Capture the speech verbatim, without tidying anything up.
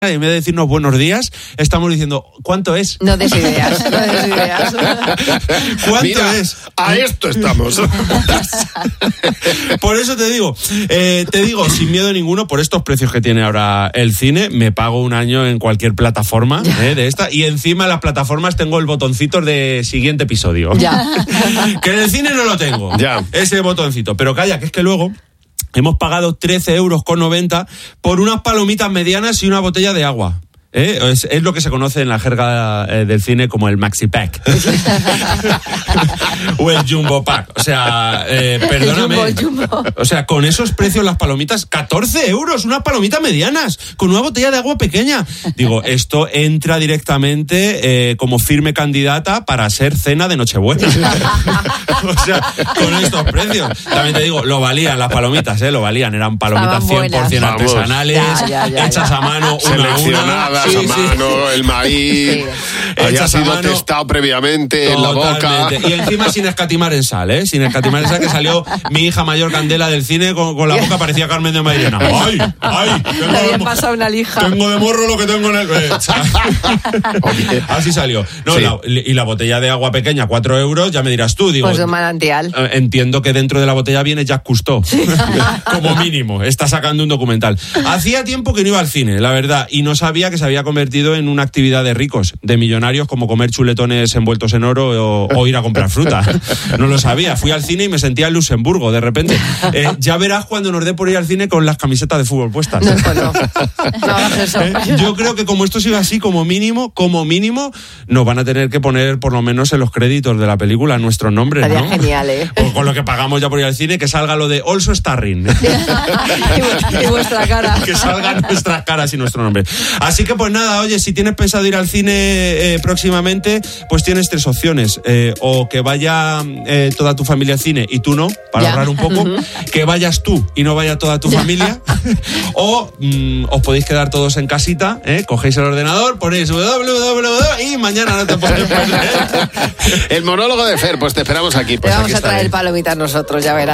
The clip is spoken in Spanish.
en vez de decirnos buenos días, estamos diciendo, ¿cuánto es? No des ideas, no des ideas. ¿Cuánto Mira, es? A esto estamos. Por eso te digo, eh, te digo, sin miedo ninguno, por estos precios que tiene ahora el cine, me pago un año en cualquier plataforma eh, de esta, y encima en las plataformas tengo el botoncito de siguiente episodio. Ya. Que en el cine no lo tengo, Ya. ese botoncito. Pero calla, que es que luego hemos pagado trece euros con noventa por unas palomitas medianas y una botella de agua. ¿Eh? Es, es lo que se conoce en la jerga eh, del cine como el Maxi Pack. O el Jumbo Pack. O sea, eh, perdóname. El Jumbo, Jumbo. O sea, con esos precios las palomitas, catorce euros, unas palomitas medianas, con una botella de agua pequeña. Digo, esto entra directamente eh, como firme candidata para ser cena de Nochebuena. O sea, con estos precios. También te digo, lo valían las palomitas, ¿eh? Lo valían. Eran palomitas Estaban cien por ciento buenas. artesanales, Ya, ya, ya, hechas ya. a mano, una a una. Seleccionadas Sí, a sí. mano, el maíz, Sí. haya Hechas a sido mano. testado previamente en la boca. Totalmente. Y encima sin escatimar en sal, ¿eh? Sin escatimar en sal, que salió mi hija mayor Candela del cine con, con la boca, parecía Carmen de Mairena. ¡Ay! ¡Ay! Tengo Le habían de, pasado una lija. tengo de morro lo que tengo en el... Eh, Así salió. No, Sí. la, y la botella de agua pequeña, cuatro euros, ya me dirás tú, digo... Pues de un manantial. eh, Entiendo que dentro de la botella viene Jacques Cousteau. Como mínimo. Está sacando un documental. Hacía tiempo que no iba al cine, la verdad, y no sabía que se había convertido en una actividad de ricos, de millonarios, como comer chuletones envueltos en oro o, o ir a comprar fruta. No lo sabía. Fui al cine y me sentía en Luxemburgo, de repente. Eh, ya verás cuando nos dé por ir al cine con las camisetas de fútbol puestas. No, pues no. No hagas eso. Eh, Yo creo que como esto sigue así, como mínimo, como mínimo, nos van a tener que poner por lo menos en los créditos de la película nuestros nombres, Estaría ¿no? genial, ¿eh? O con lo que pagamos ya por ir al cine, que salga lo de Also Starring. y, y vuestra cara. Que salgan nuestras caras y nuestro nombre. Así que pues nada, oye, si tienes pensado ir al cine eh, próximamente, pues tienes tres opciones. Eh, o que vaya eh, toda tu familia al cine y tú no, para Ya. ahorrar un poco. Que vayas tú y no vaya toda tu familia. O mm, os podéis quedar todos en casita, ¿eh? Cogéis el ordenador, ponéis www y mañana no te podéis perder. El monólogo de Fer, pues te esperamos aquí. Te Pues vamos aquí a está traer él. palomitas nosotros, ya verás.